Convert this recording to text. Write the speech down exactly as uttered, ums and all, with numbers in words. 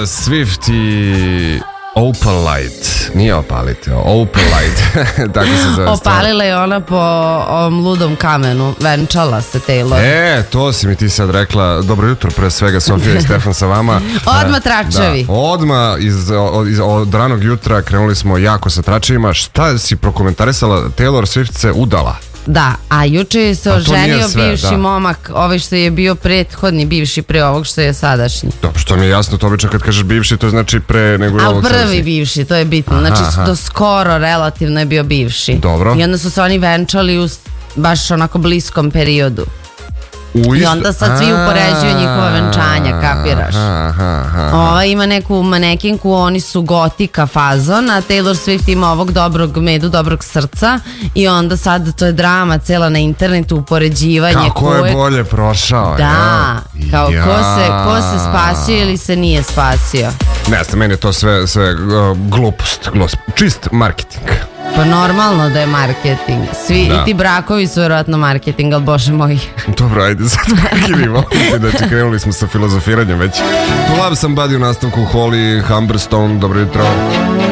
Swift i Opalite, nije Opalite, Opalite, tako se zove. Opalila je ona po ovom ludom kamenu, venčala se Taylor. E, to si mi ti sad rekla. Dobro jutro, pre svega Sofija i Stefan sa vama. Odmah tračevi. Da, odmah iz, od, iz, od ranog jutra krenuli smo jako sa tračevima. Šta si prokomentarisala? Taylor Swift se udala. Da, a juče je se oženio sve, bivši da. momak, ovaj što je bio prethodni bivši pre ovog što je sadašnji. Dobro, što mi je jasno, to obično kad kažeš bivši, to znači pre nego A ovog prvi sadašnji. bivši, to je bitno. Aha, Znači aha. do skoro relativno je bio bivši. Dobro. I onda su se oni venčali u s- baš onako bliskom periodu. U I isto- onda sad svi upoređuju njihova venčanja, kapiraš? Aha, aha, aha. Ova ima neku manekinku, oni su gotika fazon, a Taylor Swift ima ovog dobrog medu, dobrog srca i onda sad to je drama cela na internetu, upoređivanje. Kako ko je bolje prošao. Da, ja? kao Ja. ko se, ko se spasio ili se nije spasio. Ne znam, meni je to sve, sve uh, glupost, glupost, čist marketing. Pa normalno da je marketing. Svi, Da. i ti brakovi su vjerojatno marketing, ali bože moj. Dobro, ajde sad prekinimo. Znači, krenuli smo sa filozofiranjem već. To Love Somebody u nastavku Holly Humberstone, dobro jutro.